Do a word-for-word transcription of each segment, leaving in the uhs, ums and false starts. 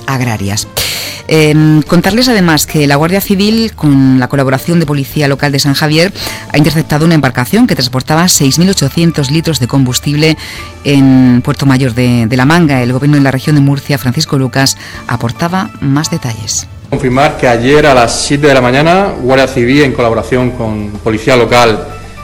agrarias. Eh, contarles además que la Guardia Civil, con la colaboración de Policía Local de San Javier, ha interceptado una embarcación que transportaba seis mil ochocientos litros de combustible en Puerto Mayor de, de la Manga. El Gobierno de la región de Murcia, Francisco Lucas, aportaba más detalles. Confirmar que ayer a las siete de la mañana, Guardia Civil, en colaboración con Policía Local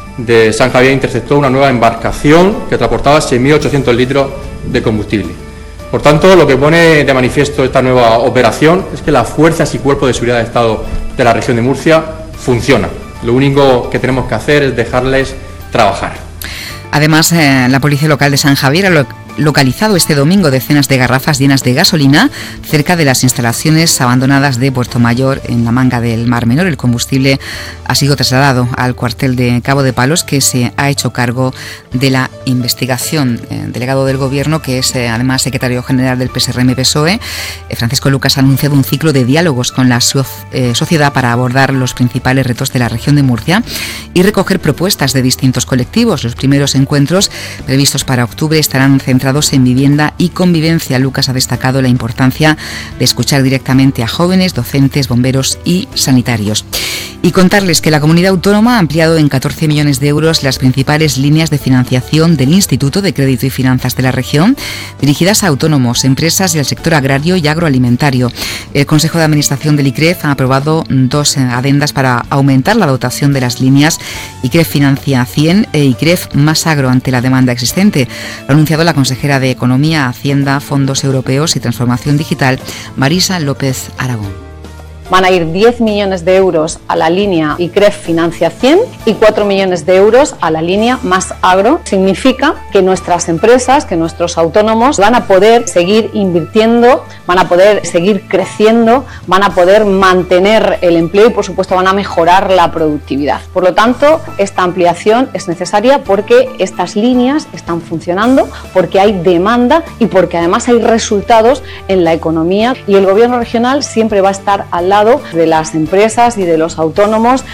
de San Javier, interceptó una nueva embarcación que transportaba seis mil ochocientos litros de combustible. Por tanto, lo que pone de manifiesto esta nueva operación es que las fuerzas y cuerpos de seguridad del Estado de la región de Murcia funcionan. Lo único que tenemos que hacer es dejarles trabajar. Además, eh, la Policía Local de San Javier ha localizado este domingo decenas de garrafas llenas de gasolina cerca de las instalaciones abandonadas de Puerto Mayor en la Manga del Mar Menor. El combustible ha sido trasladado al cuartel de Cabo de Palos, que se ha hecho cargo de la investigación. El delegado del Gobierno, que es eh, además secretario general del P S R M P S O E, eh, Francisco Lucas, ha anunciado un ciclo de diálogos con la so eh, sociedad para abordar los principales retos de la región de Murcia y recoger propuestas de distintos colectivos. Los primeros encuentros previstos para octubre estarán centrados en vivienda y convivencia. Lucas ha destacado la importancia de escuchar directamente a jóvenes, docentes, bomberos y sanitarios. Y contarles que la comunidad autónoma ha ampliado en catorce millones de euros las principales líneas de financiación del Instituto de Crédito y Finanzas de la región, dirigidas a autónomos, empresas y al sector agrario y agroalimentario. El Consejo de Administración del I C R E F ha aprobado dos adendas para aumentar la dotación de las líneas I C R E F Financia cien e I C R E F Más Agro ante la demanda existente. Lo ha anunciado la consejera de Economía, Hacienda, Fondos Europeos y Transformación Digital, Marisa López Aragón. Van a ir diez millones de euros a la línea I C R E F Financia cien y cuatro millones de euros a la línea Más Agro. Significa que nuestras empresas, que nuestros autónomos van a poder seguir invirtiendo, van a poder seguir creciendo, van a poder mantener el empleo y, por supuesto, van a mejorar la productividad. Por lo tanto, esta ampliación es necesaria porque estas líneas están funcionando, porque hay demanda y porque además hay resultados en la economía, y el Gobierno regional siempre va a estar al lado de las empresas y de los autónomos.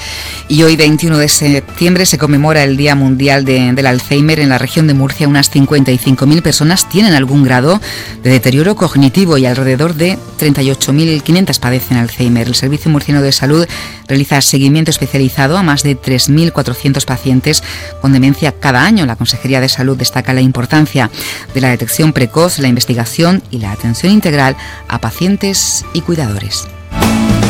Y hoy, veintiuno de septiembre, se conmemora el Día Mundial de, del Alzheimer. En la región de Murcia, unas cincuenta y cinco mil personas tienen algún grado de deterioro cognitivo y alrededor de treinta y ocho mil quinientas padecen Alzheimer. El Servicio Murciano de Salud realiza seguimiento especializado a más de tres mil cuatrocientos pacientes con demencia cada año. La Consejería de Salud destaca la importancia de la detección precoz, la investigación y la atención integral a pacientes y cuidadores.